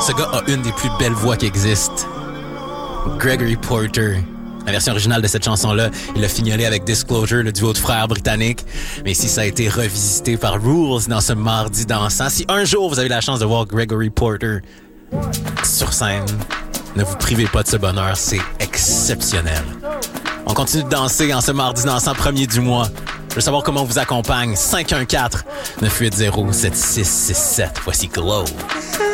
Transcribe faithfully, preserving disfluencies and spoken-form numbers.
ce gars a une des plus belles voix qui existent. Gregory Porter. La version originale de cette chanson-là, il l'a fignolé avec Disclosure, le duo de frères britanniques. Mais ici, ça a été revisité par Rules dans ce mardi dansant. Si un jour vous avez la chance de voir Gregory Porter sur scène, ne vous privez pas de ce bonheur, c'est exceptionnel. On continue de danser en ce mardi dansant premier du mois. Je veux savoir comment on vous accompagne. cinq un quatre, neuf huit zéro, sept six six sept. Voici Glow.